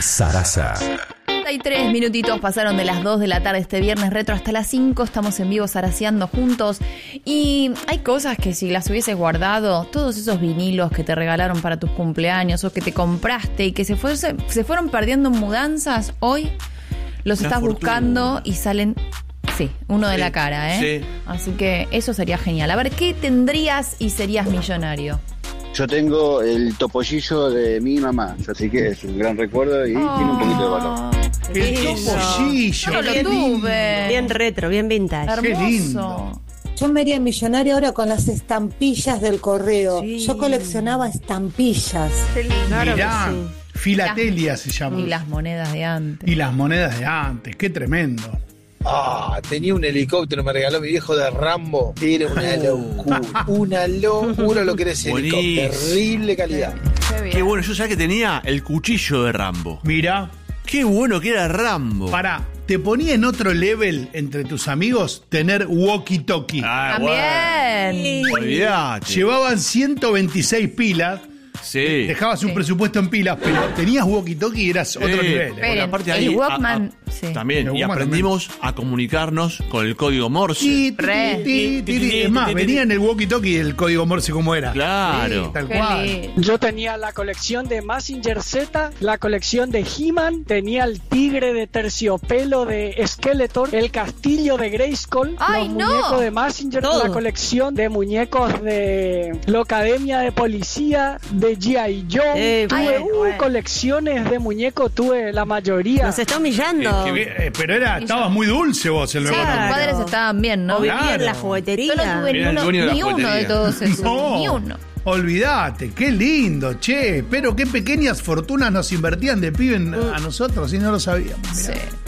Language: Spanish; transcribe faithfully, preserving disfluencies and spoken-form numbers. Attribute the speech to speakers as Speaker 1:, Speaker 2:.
Speaker 1: Sarasa.
Speaker 2: treinta y tres minutitos pasaron de las dos de la tarde este viernes retro hasta las cinco. Estamos en vivo zaraseando juntos. Y hay cosas que si las hubieses guardado, todos esos vinilos que te regalaron para tus cumpleaños o que te compraste y que se, fuese, se fueron perdiendo en mudanzas, hoy los
Speaker 3: La
Speaker 2: estás
Speaker 3: fortuna.
Speaker 2: buscando y salen... Sí, uno de
Speaker 3: Sí,
Speaker 2: la cara, ¿eh?
Speaker 3: sí.
Speaker 2: Así que eso sería genial. A ver, ¿qué tendrías y serías millonario?
Speaker 4: Yo tengo el topollillo de mi mamá, así que es un gran recuerdo y
Speaker 2: Oh.
Speaker 4: tiene un poquito de valor.
Speaker 5: El topollillo.
Speaker 2: Yo no lo
Speaker 5: Qué lindo.
Speaker 2: tuve.
Speaker 6: Bien retro, bien vintage.
Speaker 5: Qué
Speaker 2: Hermoso.
Speaker 5: lindo.
Speaker 7: Yo me haría millonaria ahora con las estampillas del correo.
Speaker 6: Sí.
Speaker 7: Yo coleccionaba estampillas.
Speaker 6: Claro
Speaker 5: Mirá,
Speaker 6: que sí.
Speaker 5: filatelia se llama.
Speaker 2: Y las monedas de antes.
Speaker 5: Y las monedas de antes, qué tremendo.
Speaker 8: Ah, tenía un helicóptero, me regaló mi viejo de Rambo. Era una locura, una locura lo que era ese
Speaker 3: Buenísimo.
Speaker 8: helicóptero. Terrible calidad.
Speaker 2: Qué bien.
Speaker 3: Qué bueno, yo sabía que tenía el cuchillo de Rambo.
Speaker 5: Mira,
Speaker 3: Qué bueno que era Rambo.
Speaker 5: pará, te ponía en otro level entre tus amigos tener walkie-talkie.
Speaker 3: Ah,
Speaker 2: También.
Speaker 3: bueno. Olvidate.
Speaker 5: Llevaban ciento veintiséis pilas,
Speaker 3: Sí.
Speaker 5: dejabas un
Speaker 2: Sí.
Speaker 5: presupuesto en pilas, pero tenías walkie-talkie y eras otro
Speaker 3: Sí.
Speaker 5: nivel.
Speaker 3: Porque
Speaker 2: Esperen,
Speaker 3: aparte
Speaker 2: el
Speaker 3: ahí,
Speaker 2: Walkman,
Speaker 3: a- a-
Speaker 2: sí.
Speaker 3: También,
Speaker 5: El
Speaker 3: y
Speaker 5: Walkman
Speaker 3: aprendimos a comunicarnos con el código Morse.
Speaker 5: Ti, ti,
Speaker 2: Re.
Speaker 5: ti, ti, ti. Es más, venía en el walkie-talkie el código Morse como era.
Speaker 3: Claro.
Speaker 5: Sí, tal
Speaker 2: Qué
Speaker 5: cual.
Speaker 2: lindo.
Speaker 9: Yo tenía la colección de Mazinger Z, la colección de He-Man, tenía el tigre de terciopelo de Skeletor, el castillo de Grayskull,
Speaker 2: ¡Ay,
Speaker 9: los
Speaker 2: no!
Speaker 9: muñecos de Mazinger,
Speaker 6: Todo.
Speaker 9: la colección de muñecos de la Academia de Policía, de G I. Joe.
Speaker 6: Eh,
Speaker 9: tuve
Speaker 6: bueno,
Speaker 9: uh,
Speaker 6: bueno.
Speaker 9: colecciones de muñecos, tuve la mayoría.
Speaker 6: Nos está humillando.
Speaker 5: Eh, que- eh, pero era, estabas muy dulce vos el
Speaker 2: Sí,
Speaker 5: nuevo
Speaker 2: tus
Speaker 5: nombre.
Speaker 2: padres estaban bien, ¿no?
Speaker 6: O vivía
Speaker 5: Claro.
Speaker 6: en la juguetería.
Speaker 2: Yo no tuve ni
Speaker 3: Era el
Speaker 2: uno,
Speaker 3: dueño de la
Speaker 2: ni uno de
Speaker 3: juguetería.
Speaker 2: todos esos.
Speaker 5: No.
Speaker 2: Ni uno.
Speaker 5: Olvídate, qué lindo, che. Pero qué pequeñas fortunas nos invertían de pibe en- a nosotros y no lo sabíamos. Mirá.
Speaker 2: Sí.